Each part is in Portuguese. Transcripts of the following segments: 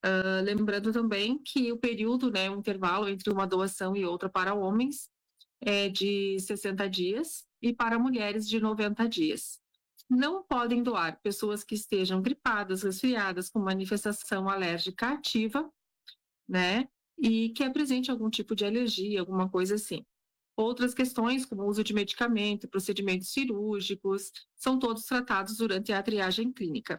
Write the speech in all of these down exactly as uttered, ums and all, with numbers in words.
Uh, lembrando também que o período, né, o intervalo entre uma doação e outra para homens é de sessenta dias e para mulheres de noventa dias. Não podem doar pessoas que estejam gripadas, resfriadas, com manifestação alérgica ativa, né, e que apresente algum tipo de alergia, alguma coisa assim. Outras questões, como o uso de medicamento, procedimentos cirúrgicos, são todos tratados durante a triagem clínica.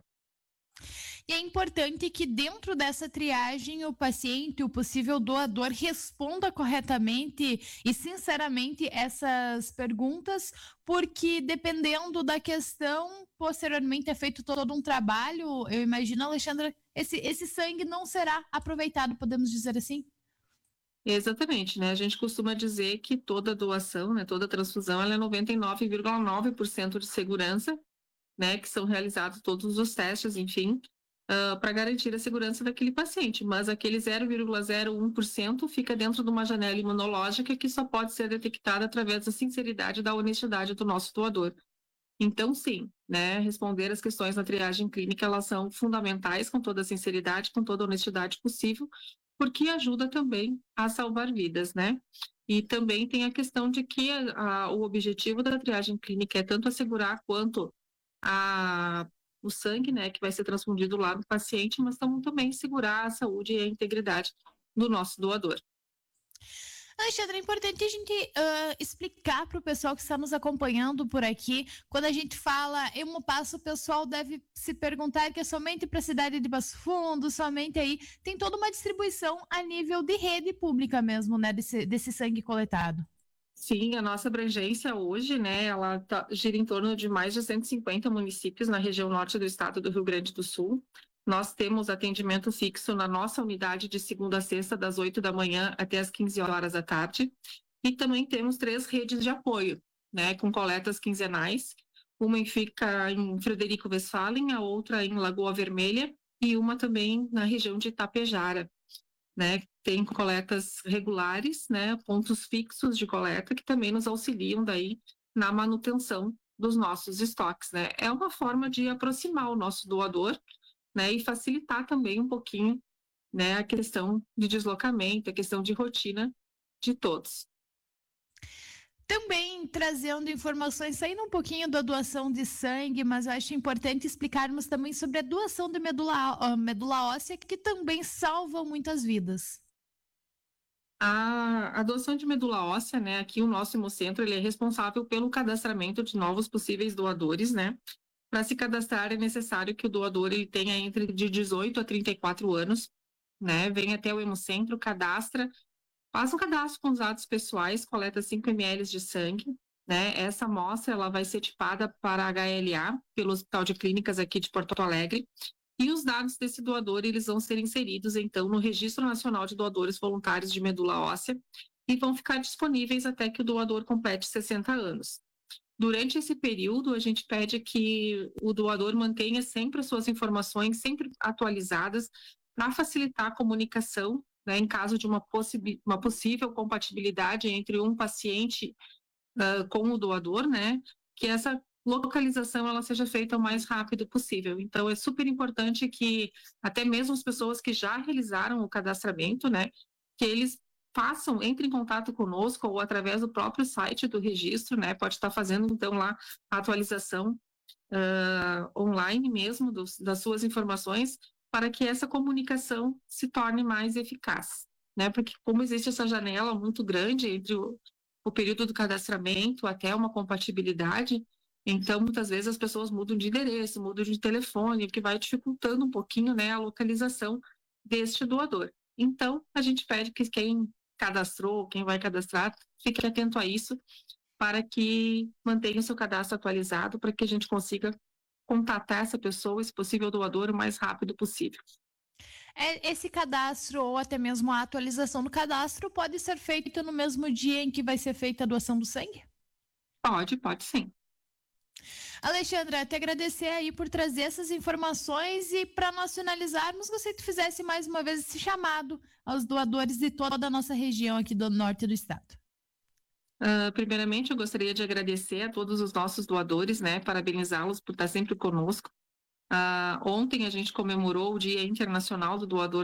E é importante que dentro dessa triagem o paciente, o possível doador, responda corretamente e sinceramente essas perguntas, porque dependendo da questão, posteriormente é feito todo um trabalho, eu imagino, Alexandra, esse, esse sangue não será aproveitado, podemos dizer assim? Exatamente, né? A gente costuma dizer que toda doação, né, toda transfusão, ela é noventa e nove vírgula nove por cento de segurança, né, que são realizados todos os testes, enfim, uh, para garantir a segurança daquele paciente, mas aquele zero vírgula zero um por cento fica dentro de uma janela imunológica que só pode ser detectada através da sinceridade e da honestidade do nosso doador. Então, sim, né, responder as questões na triagem clínica, elas são fundamentais, com toda a sinceridade, com toda a honestidade possível, porque ajuda também a salvar vidas, né? E também tem a questão de que a, a, o objetivo da triagem clínica é tanto assegurar quanto a, o sangue, né, que vai ser transfundido lá no paciente, mas também segurar a saúde e a integridade do nosso doador. Alexandre, é importante a gente uh, explicar para o pessoal que está nos acompanhando por aqui, quando a gente fala Hemopasso, o pessoal deve se perguntar que é somente para a cidade de Passo Fundo, somente aí, tem toda uma distribuição a nível de rede pública mesmo, né, desse, desse sangue coletado. Sim, a nossa abrangência hoje, né, ela tá, gira em torno de mais de cento e cinquenta municípios na região norte do estado do Rio Grande do Sul. Nós temos atendimento fixo na nossa unidade de segunda a sexta, das oito da manhã até as quinze horas da tarde. E também temos três redes de apoio, né, com coletas quinzenais. Uma fica em Frederico Westphalen, a outra em Lagoa Vermelha e uma também na região de Itapejara, né, tem coletas regulares, né, pontos fixos de coleta que também nos auxiliam daí na manutenção dos nossos estoques, né. É uma forma de aproximar o nosso doador, né, e facilitar também um pouquinho, né, a questão de deslocamento, a questão de rotina de todos. Também trazendo informações, saindo um pouquinho da doação de sangue, mas eu acho importante explicarmos também sobre a doação de medula, medula óssea, que também salva muitas vidas. A, a doação de medula óssea, né, aqui o nosso Hemocentro, ele é responsável pelo cadastramento de novos possíveis doadores, né. Para se cadastrar é necessário que o doador ele tenha entre de dezoito a trinta e quatro anos, né, vem até o Hemocentro, cadastra, faz um cadastro com os dados pessoais, coleta cinco mililitros de sangue, né, essa amostra ela vai ser tipada para H L A, pelo Hospital de Clínicas aqui de Porto Alegre, e os dados desse doador eles vão ser inseridos então no Registro Nacional de Doadores Voluntários de Medula Óssea e vão ficar disponíveis até que o doador complete sessenta anos. Durante esse período, a gente pede que o doador mantenha sempre as suas informações sempre atualizadas para facilitar a comunicação, né, em caso de uma, uma possível compatibilidade entre um paciente uh, com o doador, né, que essa localização ela seja feita o mais rápido possível. Então, é super importante que até mesmo as pessoas que já realizaram o cadastramento, né, que eles façam, entrem em contato conosco ou através do próprio site do registro, né, pode estar fazendo então lá a atualização uh, online mesmo dos, das suas informações para que essa comunicação se torne mais eficaz, né, porque como existe essa janela muito grande entre o, o período do cadastramento até uma compatibilidade, então muitas vezes as pessoas mudam de endereço, mudam de telefone, o que vai dificultando um pouquinho, né, a localização deste doador. Então, a gente pede que quem cadastrou, quem vai cadastrar, fique atento a isso para que mantenha o seu cadastro atualizado, para que a gente consiga contatar essa pessoa, esse possível doador, o mais rápido possível. Esse cadastro ou até mesmo a atualização do cadastro pode ser feito no mesmo dia em que vai ser feita a doação do sangue? Pode, pode sim. Alexandra, te agradecer aí por trazer essas informações e para nós finalizarmos, gostaria que tu fizesse mais uma vez esse chamado aos doadores de toda a nossa região aqui do norte do estado. Uh, primeiramente, eu gostaria de agradecer a todos os nossos doadores, né, parabenizá-los por estar sempre conosco. Uh, ontem a gente comemorou o Dia Internacional do Doador